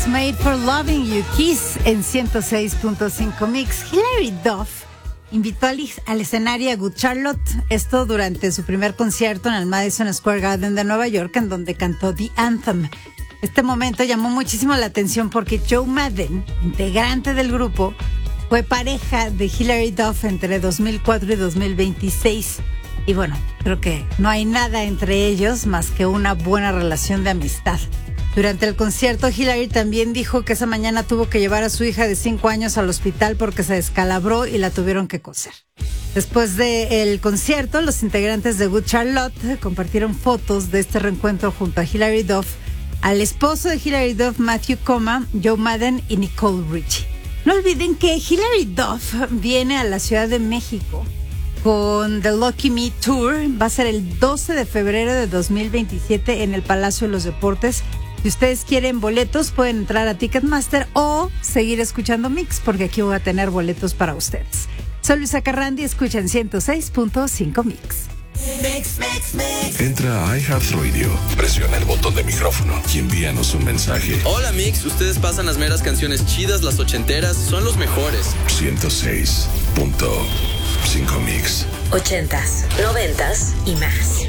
Was Made for Loving You, Kiss en 106.5 Mix. Hilary Duff invitó al escenario a Good Charlotte, esto durante su primer concierto en el Madison Square Garden de Nueva York, en donde cantó The Anthem. Este momento llamó muchísimo la atención porque Joe Madden, integrante del grupo, fue pareja de Hilary Duff entre 2004 y 2026. Y bueno, creo que no hay nada entre ellos más que una buena relación de amistad. Durante el concierto, Hilary también dijo que esa mañana tuvo que llevar a su hija de 5 años al hospital porque se descalabró y la tuvieron que coser. Después del concierto, los integrantes de Good Charlotte compartieron fotos de este reencuentro junto a Hilary Duff, al esposo de Hilary Duff, Matthew Coma, Joe Madden y Nicole Richie. No olviden que Hilary Duff viene a la Ciudad de México con The Lucky Me Tour. Va a ser el 12 de febrero de 2027 en el Palacio de los Deportes. Si ustedes quieren boletos, pueden entrar a Ticketmaster o seguir escuchando Mix, porque aquí voy a tener boletos para ustedes. Soy Luisa Carrandi, escuchan 106.5 Mix. Entra a iHeartRadio, presiona el botón de micrófono y envíanos un mensaje. Hola Mix, ustedes pasan las meras canciones chidas, las ochenteras, son los mejores. 106.5 Mix. 80s, 90s y más.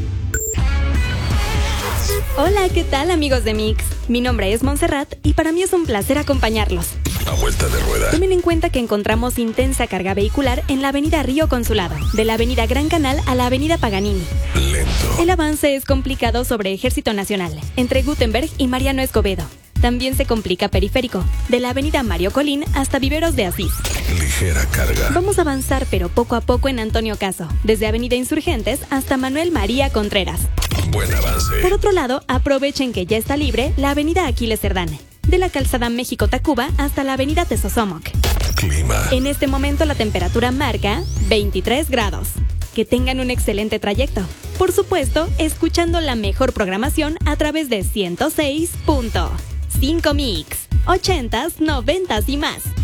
Hola, ¿qué tal amigos de Mix? Mi nombre es Montserrat y para mí es un placer acompañarlos. A vuelta de rueda. Tomen en cuenta que encontramos intensa carga vehicular en la avenida Río Consulado, de la avenida Gran Canal a la avenida Paganini. Lento. El avance es complicado sobre Ejército Nacional, entre Gutenberg y Mariano Escobedo. También se complica periférico, de la avenida Mario Colín hasta Viveros de Asís. Ligera carga. Vamos a avanzar pero poco a poco en Antonio Caso, desde avenida Insurgentes hasta Manuel María Contreras. Buen avance. Por otro lado, aprovechen que ya está libre la avenida Aquiles Cerdán, de la calzada México-Tacuba hasta la avenida Tezosomoc. Clima. En este momento la temperatura marca 23 grados. Que tengan un excelente trayecto. Por supuesto, escuchando la mejor programación a través de 106.5 Mix. 80s, 90s y más.